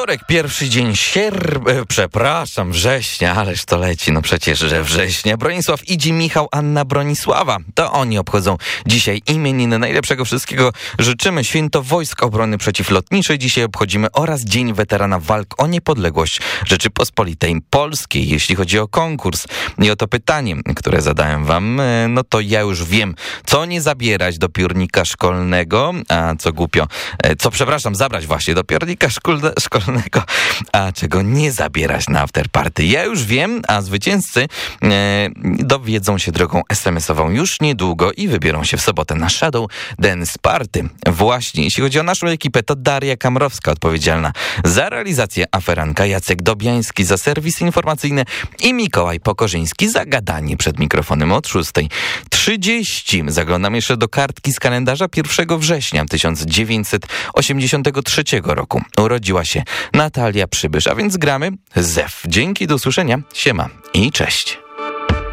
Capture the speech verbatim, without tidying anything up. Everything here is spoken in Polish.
Wtorek, pierwszy dzień sierp... Przepraszam, września, ależ to leci, no przecież, że września. Bronisław Idzi, Michał, Anna, Bronisława. To oni obchodzą dzisiaj imieniny. Najlepszego wszystkiego życzymy. Święto Wojsk Obrony Przeciwlotniczej dzisiaj obchodzimy oraz Dzień Weterana Walk o Niepodległość Rzeczypospolitej Polskiej. Jeśli chodzi o konkurs i o to pytanie, które zadałem wam, no to ja już wiem, co nie zabierać do piórnika szkolnego, a co głupio, co przepraszam, zabrać właśnie do piórnika szkolne, szkolnego, a czego nie zabierać na afterparty. Ja już wiem, a zwycięzcy e, dowiedzą się drogą es em esową już niedługo i wybiorą się w sobotę na Shadow Dance Party. Właśnie, jeśli chodzi o naszą ekipę, to Daria Kamrowska odpowiedzialna za realizację Aferanka, Jacek Dobiański za serwis informacyjny i Mikołaj Pokorzyński za gadanie przed mikrofonem od szóstej trzydzieści. Zaglądam jeszcze do kartki z kalendarza pierwszego września tysiąc dziewięćset osiemdziesiątego trzeciego roku. Urodziła się Natalia Przybysz, a więc gramy Zew. Dzięki, do usłyszenia, siema i cześć.